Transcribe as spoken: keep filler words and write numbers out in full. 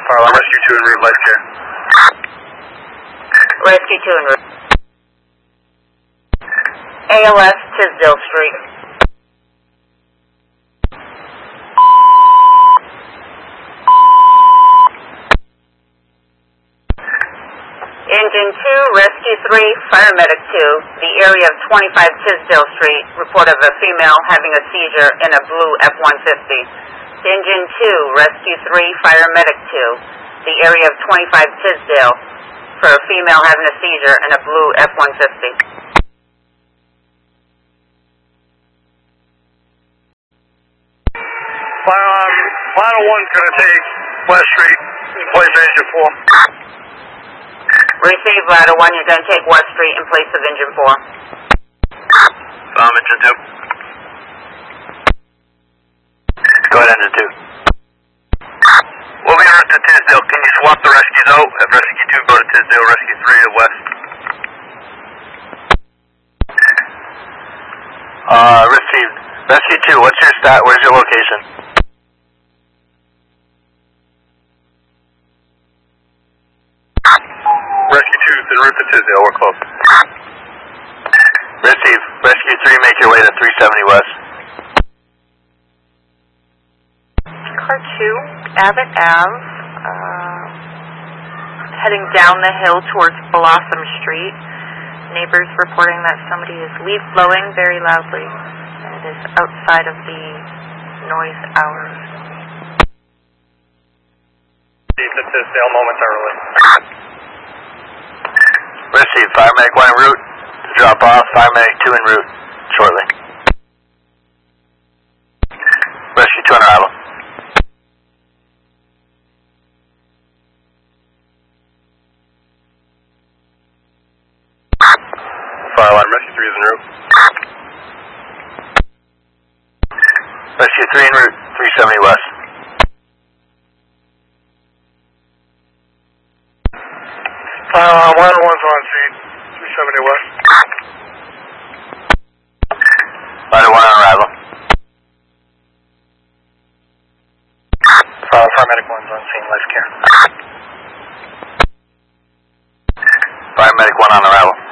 Fire alarm rescue two en route, life care. Rescue two en route. A L S Tisdale Street. Engine two, Rescue three, Paramedic two, the area of twenty-five Tisdale Street, report of a female having a seizure in a blue F one fifty. Engine two, Rescue three, Paramedic two, the area of twenty-five Tisdale, for a female having a seizure in a blue F one fifty. Um, Final one's going to take West Street in place of engine four. Receive Ladder one, you're going to take West Street in place of engine four. Um, engine two. Go ahead, engine two. We'll be on to Tisdale. Can you swap the rescues out? Have rescue two go to Tisdale, rescue three to West. Uh, received. Rescue two, what's your stat? Where's your location? Rescue two is en route to Tisdale. We're close. Receive. Rescue three, make your way to three seventy West. Car two, Abbott Ave, uh, heading down the hill towards Blossom Street. Neighbors reporting that somebody is leaf blowing very loudly. And it is outside of the noise hours. Leave to Tisdale momentarily. Receive. Paramedic one en route to drop off. Paramedic two en route shortly. Rescue two on arrival. Fire alarm rescue three is en route. Rescue three en route, three seventy West. Fire alarm one one's on scene, three seventy West. Ladder one on arrival. Fire paramedic one's on scene, life care. Paramedic one on arrival.